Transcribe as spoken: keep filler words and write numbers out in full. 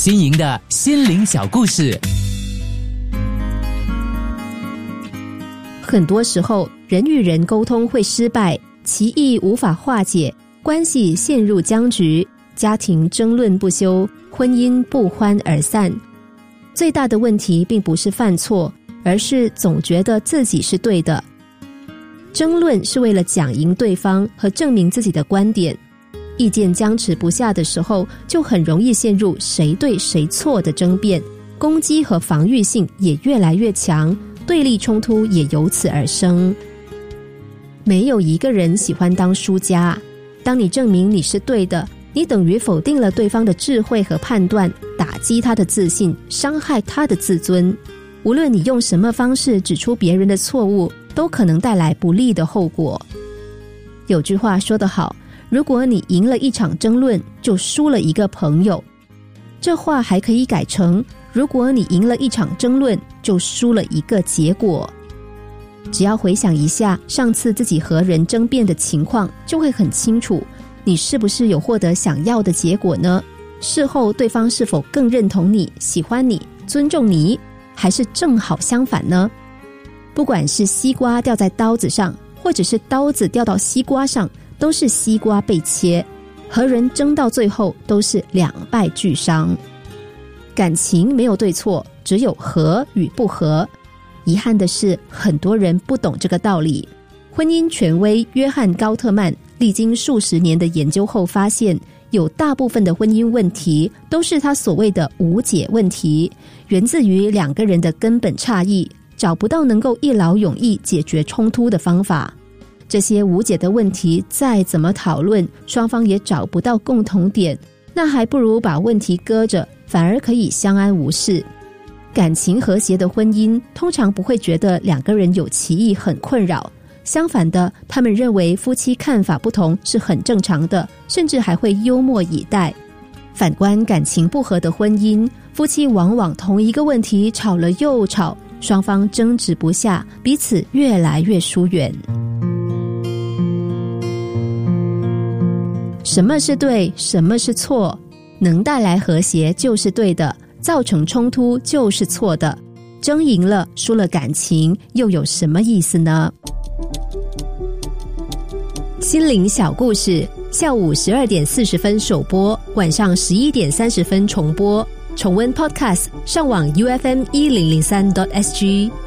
新颖的心灵小故事。 很多时候，人与人沟通会失败，歧义无法化解，关系陷入僵局，家庭争论不休，婚姻不欢而散。最大的问题并不是犯错，而是总觉得自己是对的。争论是为了讲赢对方和证明自己的观点，意见僵持不下的时候，就很容易陷入谁对谁错的争辩，攻击和防御性也越来越强，对立冲突也由此而生。没有一个人喜欢当输家，当你证明你是对的，你等于否定了对方的智慧和判断，打击他的自信，伤害他的自尊。无论你用什么方式指出别人的错误，都可能带来不利的后果。有句话说得好，如果你赢了一场争论，就输了一个朋友。这话还可以改成，如果你赢了一场争论，就输了一个结果。只要回想一下上次自己和人争辩的情况，就会很清楚，你是不是有获得想要的结果呢？事后对方是否更认同你、喜欢你、尊重你，还是正好相反呢？不管是西瓜掉在刀子上，或者是刀子掉到西瓜上，都是西瓜被切，和人争到最后都是两败俱伤。感情没有对错，只有合与不合。遗憾的是，很多人不懂这个道理。婚姻权威约翰·高特曼历经数十年的研究后发现，有大部分的婚姻问题都是他所谓的无解问题，源自于两个人的根本差异，找不到能够一劳永逸解决冲突的方法。这些无解的问题再怎么讨论，双方也找不到共同点，那还不如把问题搁着，反而可以相安无事。感情和谐的婚姻通常不会觉得两个人有歧义很困扰，相反的，他们认为夫妻看法不同是很正常的，甚至还会幽默以待。反观感情不合的婚姻，夫妻往往同一个问题吵了又吵，双方争执不下，彼此越来越疏远。什么是对，什么是错？能带来和谐就是对的，造成冲突就是错的。争赢了，输了感情，又有什么意思呢？心灵小故事，下午十二点四十分首播，晚上十一点三十分重播。重温 Podcast， 上网 U F M 一零零三 点 S G。